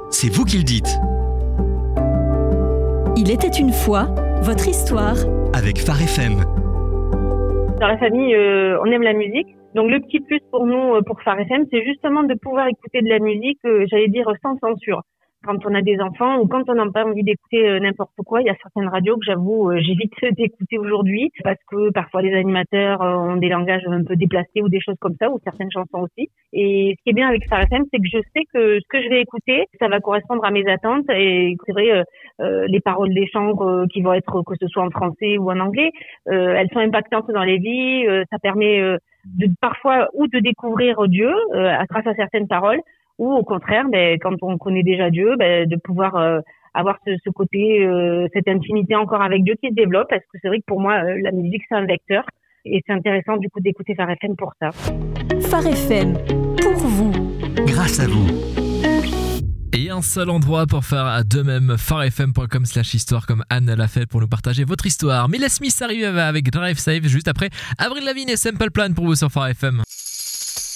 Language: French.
c'est vous qui le dites. Il était une fois, votre histoire. Avec Phare FM. Dans la famille, on aime la musique. Donc le petit plus pour nous, pour Phare FM, c'est justement de pouvoir écouter de la musique, j'allais dire sans censure. Quand on a des enfants ou quand on n'a pas envie d'écouter n'importe quoi, il y a certaines radios que j'avoue, j'évite d'écouter aujourd'hui parce que parfois les animateurs ont des langages un peu déplacés ou des choses comme ça, ou certaines chansons aussi. Et ce qui est bien avec Phare FM, c'est que je sais que ce que je vais écouter, ça va correspondre à mes attentes. Et c'est vrai, les paroles des chants qui vont être, que ce soit en français ou en anglais, elles sont impactantes dans les vies. Ça permet de parfois ou de découvrir Dieu grâce à certaines paroles, ou au contraire, quand on connaît déjà Dieu, de pouvoir avoir ce côté, cette intimité encore avec Dieu qui se développe, parce que c'est vrai que pour moi, la musique, c'est un vecteur, et c'est intéressant du coup d'écouter Phare FM pour ça. Phare FM, pour vous. Grâce à vous. Et un seul endroit pour faire de même, pharefm.com/histoire, comme Anne l'a fait pour nous partager votre histoire. Mila Smith arrive avec Drive Safe juste après. Avril Lavigne et Simple Plan pour vous sur Phare FM.